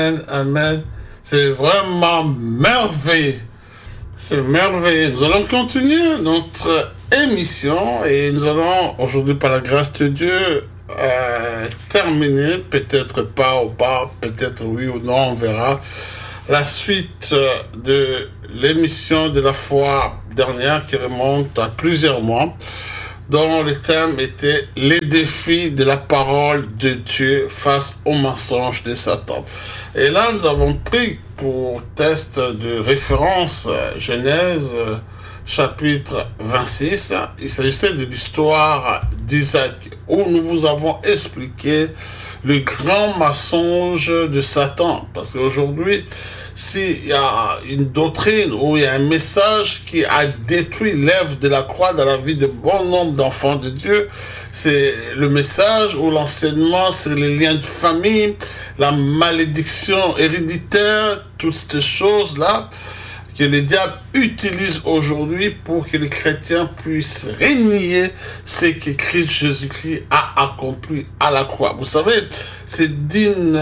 Amen. C'est vraiment merveilleux. C'est merveilleux. Nous allons continuer notre émission et nous allons aujourd'hui, par la grâce de Dieu, terminer, peut-être pas ou pas, peut-être oui ou non, on verra, la suite de l'émission de la fois dernière qui remonte à plusieurs mois, dont le thème était les défis de la parole de Dieu face aux mensonges de Satan. Et là, nous avons pris pour test de référence Genèse chapitre 26. Il s'agissait de l'histoire d'Isaac, où nous vous avons expliqué le grand mensonge de Satan. Parce qu'aujourd'hui, s'il y a une doctrine ou il y a un message qui a détruit l'œuvre de la croix dans la vie de bon nombre d'enfants de Dieu, c'est le message ou l'enseignement sur les liens de famille, la malédiction héréditaire, toutes ces choses-là que le diable utilise aujourd'hui pour que les chrétiens puissent renier ce que Christ Jésus-Christ a accompli à la croix. Vous savez, c'est d'une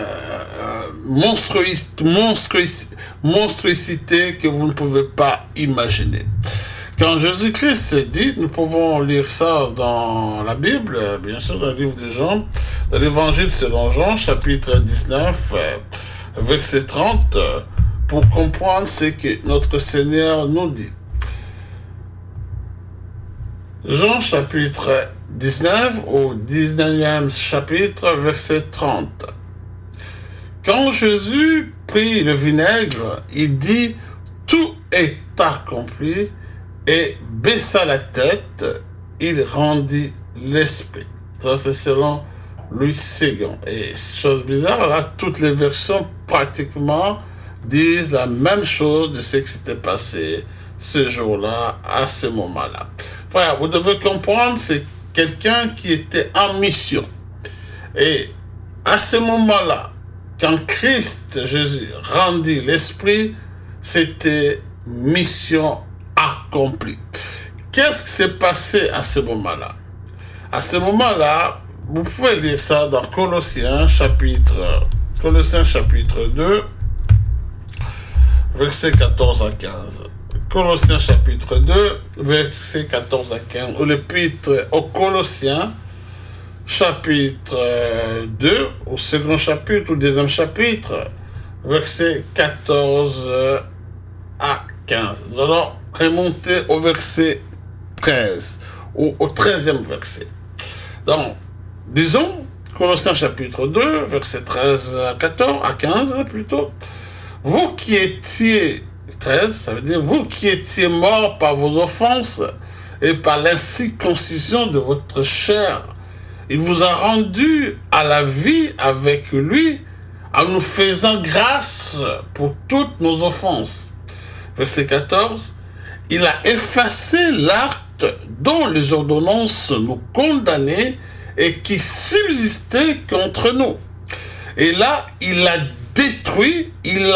monstruosité que vous ne pouvez pas imaginer. Quand Jésus-Christ s'est dit, nous pouvons lire ça dans la Bible, bien sûr dans le livre de Jean, dans l'évangile selon Jean, chapitre 19, verset 30, pour comprendre ce que notre Seigneur nous dit. Jean chapitre 19 au 19e chapitre, verset 30. Quand Jésus prit le vinaigre, il dit « Tout est accompli » et baissa la tête, il rendit l'esprit. Ça c'est selon Louis Séguin. Et chose bizarre, là, toutes les versions pratiquement disent la même chose de ce qui s'était passé ce jour-là, à ce moment-là. Frère, vous devez comprendre, c'est quelqu'un qui était en mission. Et à ce moment-là, quand Christ Jésus rendit l'esprit, c'était mission accomplie. Qu'est-ce qui s'est passé à ce moment-là? À ce moment-là, vous pouvez lire ça dans Colossiens chapitre 2, versets 14 à 15. Colossiens chapitre 2, versets 14 à 15. Ou l'épître aux Colossiens, chapitre 2, au second chapitre, ou deuxième chapitre, versets 14 à 15. Nous allons remonter au verset 13, ou au 13e verset. Donc, disons, Colossiens chapitre 2, verset 13 à 14, à 15 plutôt. Vous qui étiez, 13, ça veut dire, vous qui étiez morts par vos offenses et par l'incirconcision de votre chair, il vous a rendu à la vie avec lui en nous faisant grâce pour toutes nos offenses. Verset 14, il a effacé l'acte dont les ordonnances nous condamnaient et qui subsistait contre nous. Et là, il a détruit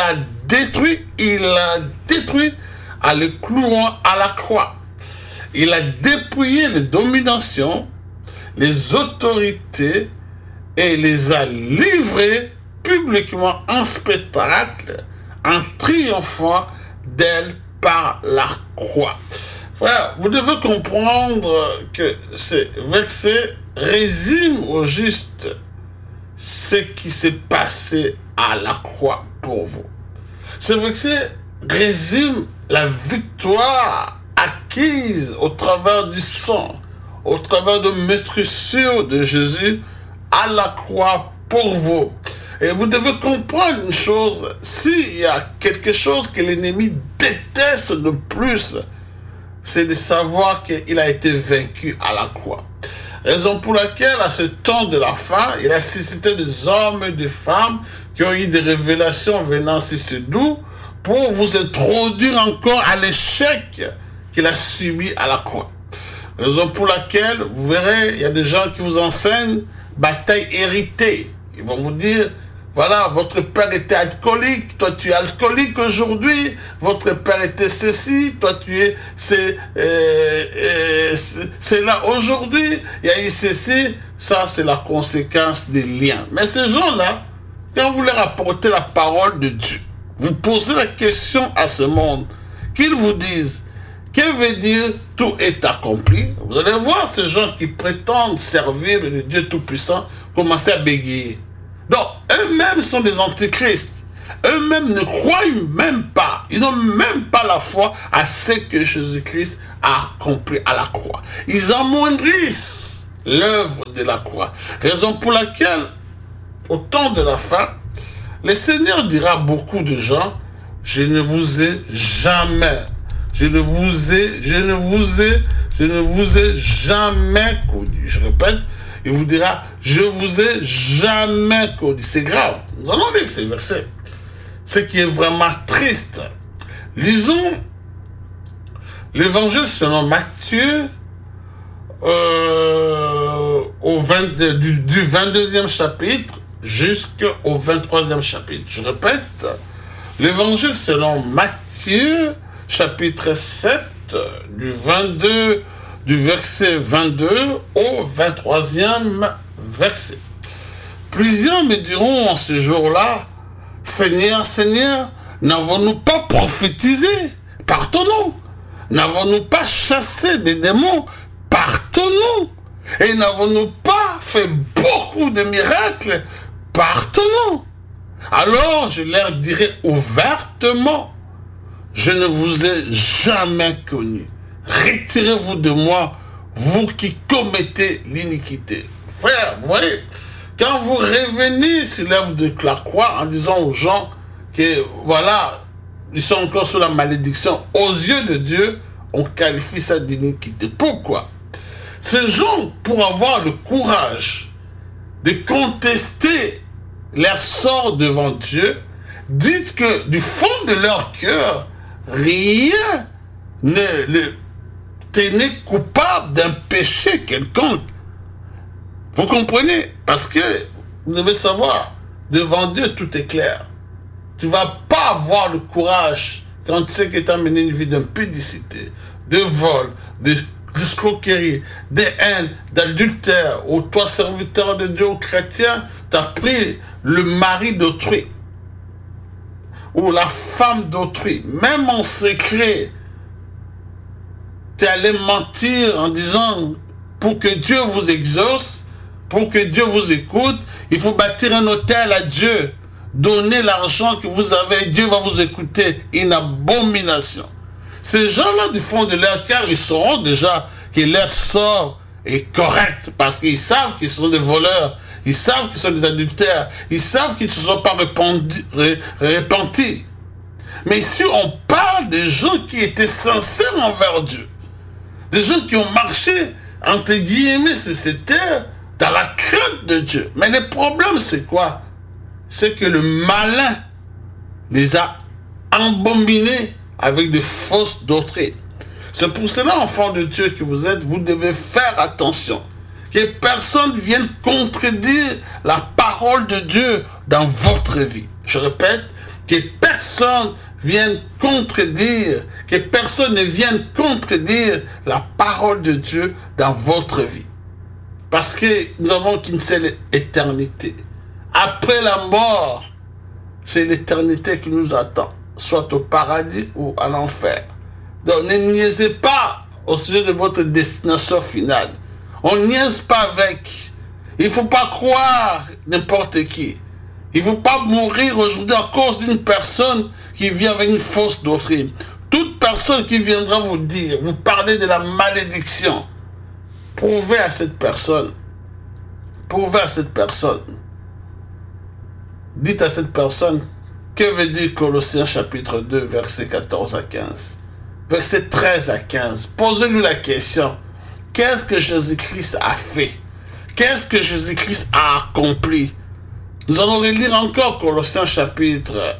en le clouant à la croix. Il a dépouillé les dominations, les autorités et les a livrées publiquement en spectacle, en triomphant d'elles par la croix. Frère, vous devez comprendre que ce verset résume au juste ce qui s'est passé à la croix pour vous. Ce verset résume la victoire acquise au travers du sang, au travers de meurtrissure de Jésus à la croix pour vous. Et vous devez comprendre une chose, s'il y a quelque chose que l'ennemi déteste le plus, c'est de savoir qu'il a été vaincu à la croix. Raison pour laquelle, à ce temps de la fin, il a suscité des hommes et des femmes qui ont eu des révélations venant sur ce doux pour vous introduire encore à l'échec qu'il a subi à la croix. Raison pour laquelle, vous verrez, il y a des gens qui vous enseignent bataille héritée. Ils vont vous dire, voilà, votre père était alcoolique, toi tu es alcoolique aujourd'hui, votre père était ceci, toi tu es, c'est là aujourd'hui, il y a eu ceci, ça c'est la conséquence des liens. Mais ces gens-là, quand vous leur apportez la parole de Dieu, vous posez la question à ce monde, qu'ils vous disent, que veut dire tout est accompli? Vous allez voir ces gens qui prétendent servir le Dieu Tout-Puissant commencer à bégayer. Donc, eux-mêmes sont des antichrists. Eux-mêmes ne croient même pas. Ils n'ont même pas la foi à ce que Jésus-Christ a accompli à la croix. Ils amoindrissent l'œuvre de la croix. Raison pour laquelle, au temps de la fin, le Seigneur dira à beaucoup de gens, je ne vous ai jamais, je ne vous ai jamais connu. Je répète, il vous dira, je vous ai jamais connu. C'est grave. Nous allons lire ces versets. Ce qui est vraiment triste. Lisons l'évangile selon Matthieu du 22e chapitre jusqu'au 23e chapitre. Je répète, l'évangile selon Matthieu, chapitre 7, du verset 22 au 23e verset. Plusieurs me diront en ce jour-là, Seigneur, Seigneur, n'avons-nous pas prophétisé par ton nom? N'avons-nous pas chassé des démons par ton nom? Et n'avons-nous pas fait beaucoup de miracles par ton nom? Alors je leur dirai ouvertement, je ne vous ai jamais connu. Retirez-vous de moi, vous qui commettez l'iniquité. Frère, vous voyez, quand vous revenez sur l'œuvre de la croix en disant aux gens que, voilà, ils sont encore sous la malédiction, aux yeux de Dieu, on qualifie ça d'iniquité. Pourquoi? Ces gens, pour avoir le courage de contester leur sort devant Dieu, disent que du fond de leur cœur, rien ne le tenait coupable d'un péché quelconque. Vous comprenez? Parce que vous devez savoir, devant Dieu, tout est clair. Tu ne vas pas avoir le courage quand tu sais que tu as mené une vie d'impudicité, de vol, d'escroquerie, de haine, d'adultère, ou toi, serviteur de Dieu ou chrétien, tu as pris le mari d'autrui, ou la femme d'autrui, même en secret, tu es allé mentir en disant, pour que Dieu vous exauce, pour que Dieu vous écoute, il faut bâtir un autel à Dieu. Donnez l'argent que vous avez, Dieu va vous écouter. Une abomination. Ces gens-là, du fond de leur cœur, ils sauront déjà que leur sort est correct parce qu'ils savent qu'ils sont des voleurs, ils savent qu'ils sont des adultères, ils savent qu'ils ne se sont pas repentis. Mais ici, on parle des gens qui étaient sincères envers Dieu. Des gens qui ont marché, entre guillemets, sur cette terre, dans la crainte de Dieu. Mais le problème, c'est quoi? C'est que le malin les a embombinés avec de fausses doctrines. C'est pour cela, enfants de Dieu que vous êtes, vous devez faire attention. Que personne vienne contredire la parole de Dieu dans votre vie. Je répète, que personne vienne contredire, que personne ne vienne contredire la parole de Dieu dans votre vie. Parce que nous avons qu'une seule éternité. Après la mort, c'est l'éternité qui nous attend, soit au paradis ou à l'enfer. Donc ne niaisez pas au sujet de votre destination finale. On ne niaise pas avec. Il ne faut pas croire n'importe qui. Il ne faut pas mourir aujourd'hui à cause d'une personne qui vient avec une fausse doctrine. Toute personne qui viendra vous dire, vous parler de la malédiction, prouvez à cette personne, dites à cette personne, que veut dire Colossiens chapitre 2, verset 14 à 15, verset 13 à 15, posez-lui la question, qu'est-ce que Jésus-Christ a fait? Qu'est-ce que Jésus-Christ a accompli? Nous allons relire encore Colossiens chapitre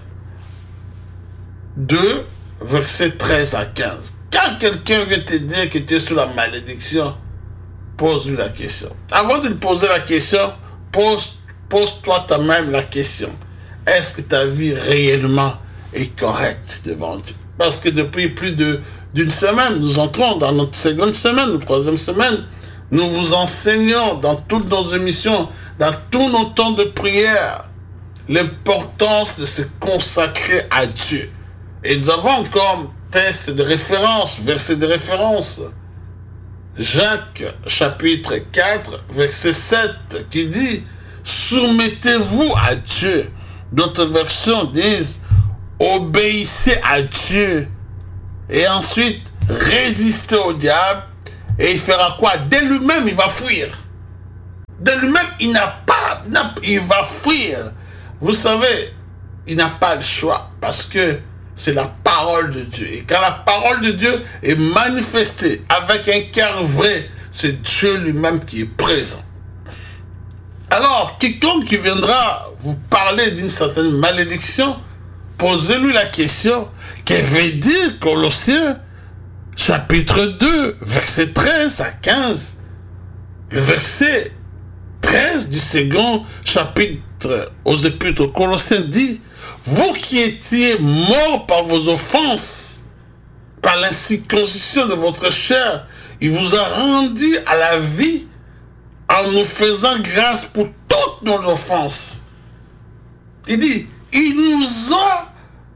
2, verset 13 à 15. Quand quelqu'un vient te dire que tu es sous la malédiction, pose-lui la question. Avant de lui poser la question, pose-toi toi-même la question. Est-ce que ta vie réellement est correcte devant Dieu? Parce que depuis plus d'une semaine, nous entrons dans notre seconde semaine, notre troisième semaine. Nous vous enseignons dans toutes nos émissions, dans tous nos temps de prière, l'importance de se consacrer à Dieu. Et nous avons comme texte de référence, verset de référence, Jacques chapitre 4, verset 7, qui dit « Soumettez-vous à Dieu ». D'autres versions disent « Obéissez à Dieu ». Et ensuite, résistez au diable. Et il fera quoi? Dès lui-même, il va fuir. De lui-même, il va fuir. Vous savez, il n'a pas le choix parce que c'est la parole de Dieu. Et quand la parole de Dieu est manifestée avec un cœur vrai, c'est Dieu lui-même qui est présent. Alors, quiconque qui viendra vous parler d'une certaine malédiction, posez-lui la question, que veut dire Colossiens chapitre 2, verset 13 à 15. Le verset 13 du second chapitre aux Épîtres aux Colossiens dit « Vous qui étiez morts par vos offenses, par l'incirconcision de votre chair, il vous a rendu à la vie en nous faisant grâce pour toutes nos offenses. » Il dit « Il nous a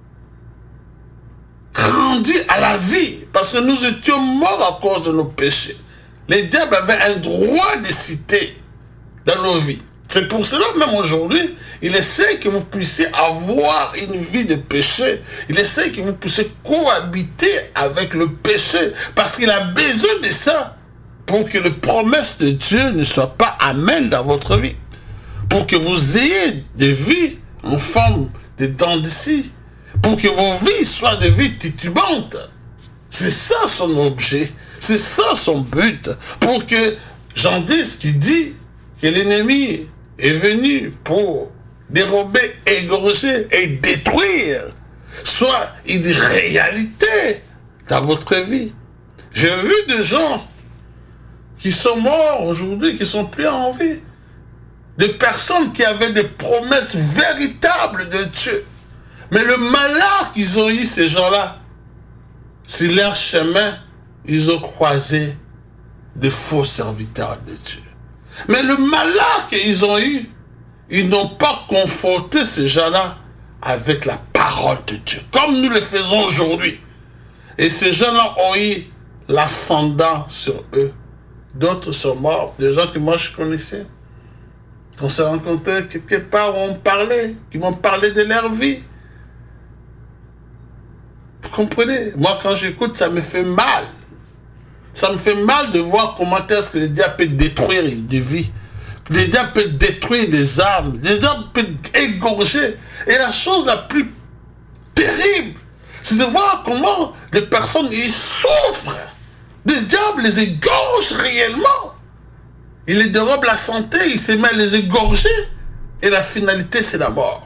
rendu à la vie parce que nous étions morts à cause de nos péchés. » Les diables avaient un droit de citer dans nos vies. C'est pour cela, même aujourd'hui, il essaie que vous puissiez avoir une vie de péché. Il essaie que vous puissiez cohabiter avec le péché. Parce qu'il a besoin de ça pour que les promesses de Dieu ne soient pas amènes dans votre vie. Pour que vous ayez des vies en forme de dents de scie. Pour que vos vies soient des vies titubantes. C'est ça son objet. C'est ça son but. Pour que Jean 10 qui dit que l'ennemi est venu pour dérober, égorger et détruire soit une réalité dans votre vie. J'ai vu des gens qui sont morts aujourd'hui, qui sont plus en vie. Des personnes qui avaient des promesses véritables de Dieu. Mais le malheur qu'ils ont eu, ces gens-là, sur leur chemin, ils ont croisé de faux serviteurs de Dieu. Mais le malheur qu'ils ont eu, ils n'ont pas conforté ces gens-là avec la parole de Dieu, comme nous le faisons aujourd'hui. Et ces gens-là ont eu l'ascendant sur eux. D'autres sont morts, des gens que moi je connaissais. On s'est rencontrés quelque part où on parlait, qui m'ont parlé de leur vie. Vous comprenez? Moi, quand j'écoute, ça me fait mal. Ça me fait mal de voir comment est-ce que le diable peut détruire des vies. Le diable peut détruire des âmes. Le diable peut égorger. Et la chose la plus terrible, c'est de voir comment les personnes ils souffrent. Le diable les égorge réellement. Il les dérobe la santé, il se met à les égorger. Et la finalité, c'est la mort.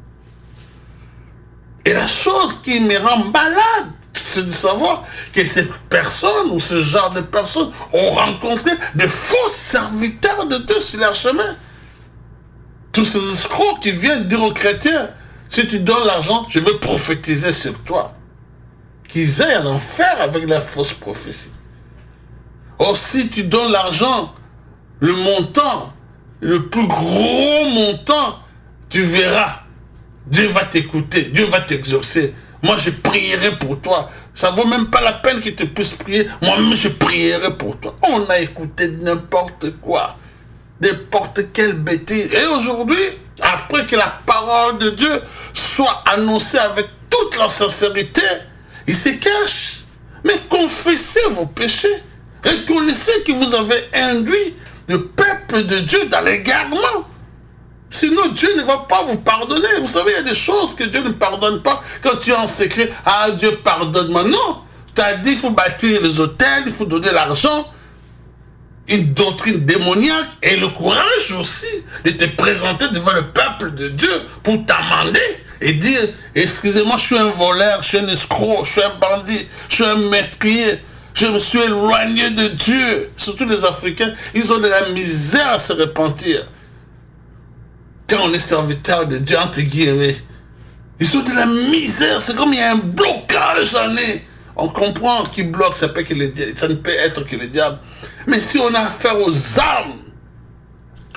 Et la chose qui me rend malade, c'est de savoir que ces personnes ou ce genre de personnes ont rencontré de faux serviteurs de Dieu sur leur chemin. Tous ces escrocs qui viennent dire aux chrétiens, si tu donnes l'argent, je vais prophétiser sur toi. Qu'ils aillent en enfer avec la fausse prophétie. Or, si tu donnes l'argent, le montant, le plus gros montant, tu verras. Dieu va t'écouter, Dieu va t'exaucer. Moi, je prierai pour toi. Ça ne vaut même pas la peine que tu puisses prier. Moi-même, je prierai pour toi. On a écouté n'importe quoi. N'importe quelle bêtise. Et aujourd'hui, après que la parole de Dieu soit annoncée avec toute la sincérité, il se cache. Mais confessez vos péchés. Reconnaissez que vous avez induit le peuple de Dieu dans l'égarement. Sinon, Dieu ne va pas vous pardonner. Vous savez, il y a des choses que Dieu ne pardonne pas. Quand tu es en secret, ah, Dieu pardonne-moi. Non, tu as dit, il faut bâtir les hôtels, il faut donner l'argent. Une doctrine démoniaque et le courage aussi de te présenter devant le peuple de Dieu pour t'amender et dire, excusez-moi, je suis un voleur, je suis un escroc, je suis un bandit, je suis un meurtrier. Je me suis éloigné de Dieu. Surtout les Africains, ils ont de la misère à se repentir. Quand on est serviteur de Dieu, entre guillemets, ils ont de la misère. C'est comme il y a un blocage en eux. On comprend qui bloque, ça ne peut être que le diable. Mais si on a affaire aux âmes,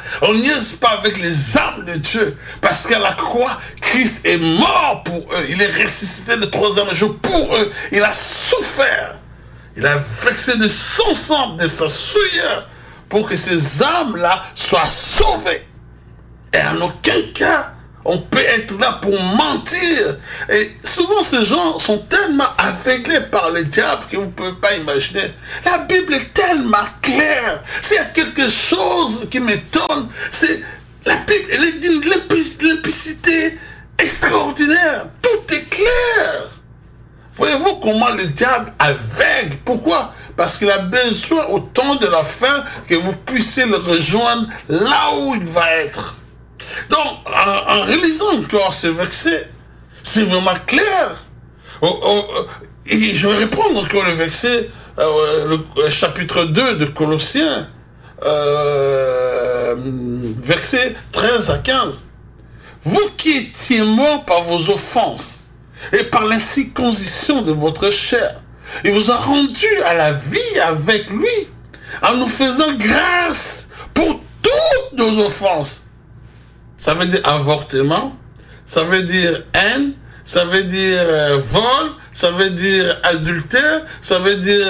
On niaise pas avec les armes de Dieu. Parce qu'à la croix, Christ est mort pour eux. Il est ressuscité le troisième jour pour eux. Il a souffert. Il a versé de son sang, de sa souillure, pour que ces âmes-là soient sauvées. Et en aucun cas, on peut être là pour mentir. Et souvent, ces gens sont tellement aveuglés par le diable que vous ne pouvez pas imaginer. La Bible est tellement claire. S'il y a quelque chose qui m'étonne, c'est la Bible, elle est d'une limpidité extraordinaire. Tout est clair. Voyez-vous comment le diable aveugle? Pourquoi? Parce qu'il a besoin au temps de la fin que vous puissiez le rejoindre là où il va être. Donc, en relisant encore ce verset, c'est vraiment clair. Et je vais reprendre encore le verset, le chapitre 2 de Colossiens, versets 13 à 15. Vous qui étiez morts par vos offenses et par l'incirconcision de votre chair, il vous a rendu à la vie avec lui, en nous faisant grâce pour toutes nos offenses. Ça veut dire avortement, ça veut dire haine, ça veut dire vol, ça veut dire adultère, ça veut dire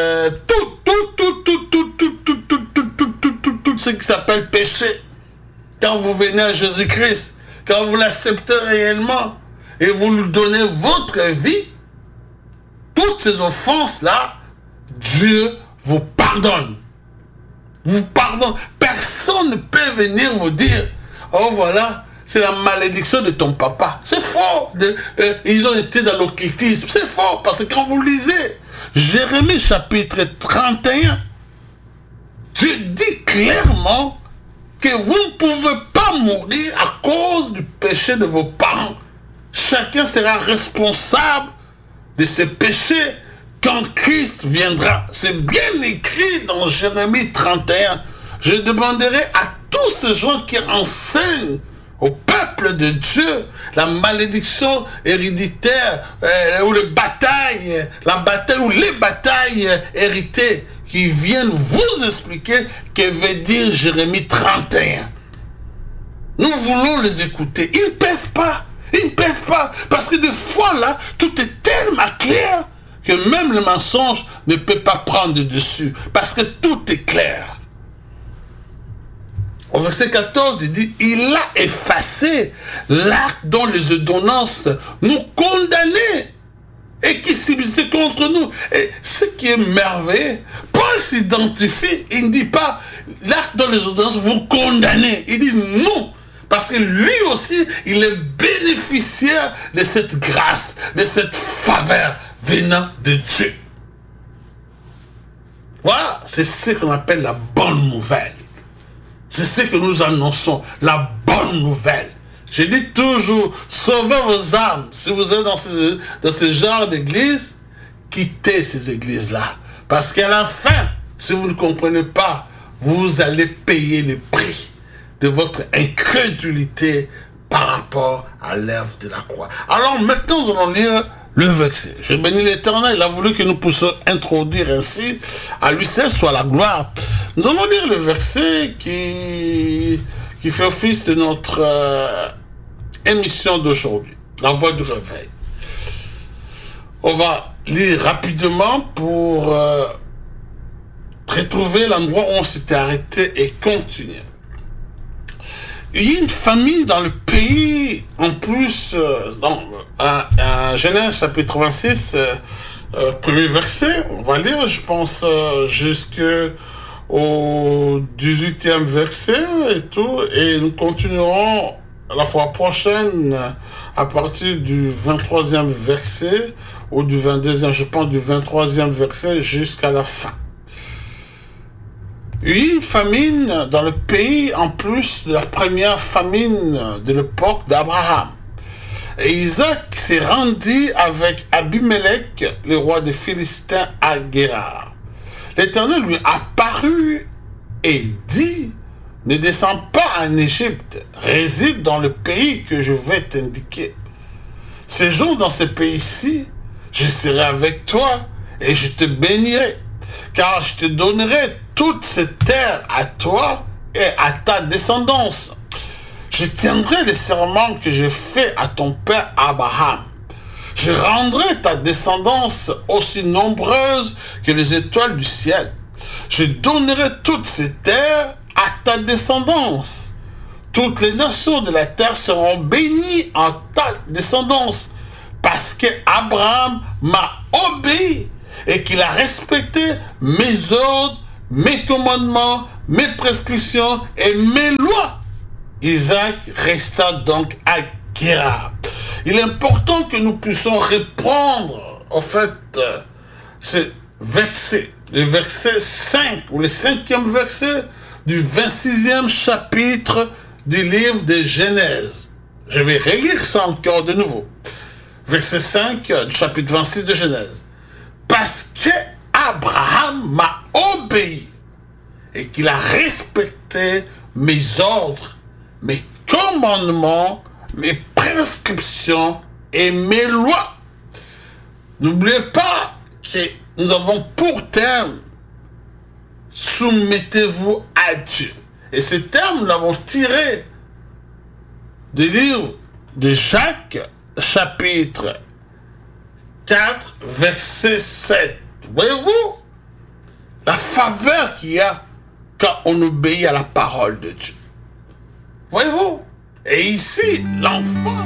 tout ce qui s'appelle péché. Quand vous venez à Jésus-Christ, quand vous l'acceptez réellement et vous lui donnez votre vie, toutes ces offenses-là, Dieu vous pardonne. Vous pardonne. Personne ne peut venir vous dire, oh voilà, c'est la malédiction de ton papa. C'est faux. Ils ont été dans l'occultisme. C'est faux. Parce que quand vous lisez Jérémie chapitre 31, Dieu dit clairement que vous ne pouvez pas mourir à cause du péché de vos parents. Chacun sera responsable de ses péchés quand Christ viendra. C'est bien écrit dans Jérémie 31. Je demanderai à tous ces gens qui enseignent au peuple de Dieu la malédiction héréditaire ou les batailles, ou les batailles héritées, qui viennent vous expliquer que veut dire Jérémie 31. Nous voulons les écouter. Ils ne peuvent pas. Ils ne peuvent pas. Parce que des fois là, tout est tellement clair que même le mensonge ne peut pas prendre dessus. Parce que tout est clair. Au verset 14, il dit, il a effacé l'acte dont les ordonnances nous condamnaient et qui subsistait contre nous. Et ce qui est merveilleux, Paul s'identifie, il ne dit pas l'acte dont les ordonnances vous condamnez. Il dit non, parce que lui aussi, il est bénéficiaire de cette grâce, de cette faveur venant de Dieu. Voilà, c'est ce qu'on appelle la bonne nouvelle. C'est ce que nous annonçons, la bonne nouvelle. Je dis toujours, sauvez vos âmes. Si vous êtes dans ce genre d'église, quittez ces églises-là. Parce qu'à la fin, si vous ne comprenez pas, vous allez payer le prix de votre incrédulité par rapport à l'œuvre de la croix. Alors maintenant, nous allons lire le verset. Je bénis l'Éternel, il a voulu que nous puissions introduire ainsi, à lui seul soit la gloire. Nous allons lire le verset qui fait office de notre émission d'aujourd'hui, la voix du réveil. On va lire rapidement pour retrouver l'endroit où on s'était arrêté et continuer. Il y a une famille dans le pays, en plus, dans Genèse chapitre 26, premier verset, on va lire, je pense, jusqu'au 18e verset et tout, et nous continuerons la fois prochaine à partir du 23e verset, ou du 22e, je pense du 23e verset jusqu'à la fin. Il y a eu une famine dans le pays, en plus de la première famine de l'époque d'Abraham. Et Isaac s'est rendu avec Abimelech, le roi des Philistins, à Guérar. L'Éternel lui apparut et dit, ne descends pas en Égypte, réside dans le pays que je vais t'indiquer. Séjourne dans ce pays-ci, je serai avec toi et je te bénirai, car je te donnerai toute cette terre à toi et à ta descendance. Je tiendrai les serments que j'ai faits à ton père Abraham. Je rendrai ta descendance aussi nombreuse que les étoiles du ciel. Je donnerai toutes ces terres à ta descendance. Toutes les nations de la terre seront bénies en ta descendance, parce que Abraham m'a obéi et qu'il a respecté mes ordres, mes commandements, mes prescriptions et mes lois. Isaac resta donc à Guérar. Il est important que nous puissions reprendre, en fait, ce verset, le verset 5, ou le 5e verset du 26e chapitre du livre de Genèse. Je vais relire ça encore de nouveau. Verset 5 du chapitre 26 de Genèse. Parce que Abraham m'a obéi et qu'il a respecté mes ordres, mes commandements, mes prescriptions et mes lois. N'oubliez pas que nous avons pour terme soumettez-vous à Dieu. Et ce terme, nous l'avons tiré du livre de Jacques, chapitre 4, verset 7. Voyez-vous la faveur qu'il y a quand on obéit à la parole de Dieu. Voyez-vous? Et ici, l'enfant